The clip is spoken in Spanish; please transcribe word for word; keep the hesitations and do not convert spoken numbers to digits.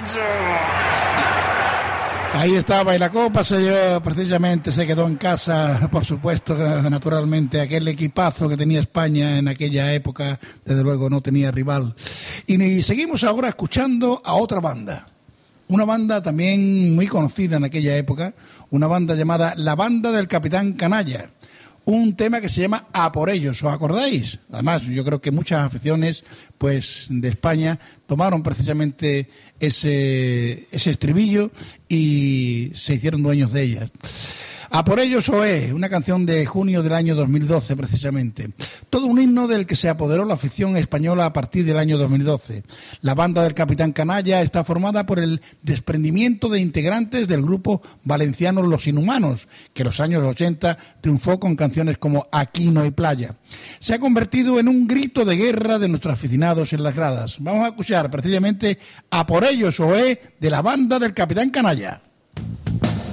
Ahí estaba, y la Copa se llevó, precisamente se quedó en casa, por supuesto, naturalmente, aquel equipazo que tenía España en aquella época, desde luego no tenía rival. Y seguimos ahora escuchando a otra banda, una banda también muy conocida en aquella época, una banda llamada La Banda del Capitán Canalla. Un tema que se llama A por ellos, ¿os acordáis? Además, yo creo que muchas aficiones pues de España tomaron precisamente ese, ese estribillo y se hicieron dueños de ellas. A por ellos Oe, una canción de junio del año dos mil doce precisamente. Todo un himno del que se apoderó la afición española a partir del año dos mil doce. La banda del Capitán Canalla está formada por el desprendimiento de integrantes del grupo valenciano Los Inhumanos, que en los años ochenta triunfó con canciones como Aquí no hay playa. Se ha convertido en un grito de guerra de nuestros aficionados en las gradas. Vamos a escuchar precisamente A por ellos Oe de la banda del Capitán Canalla.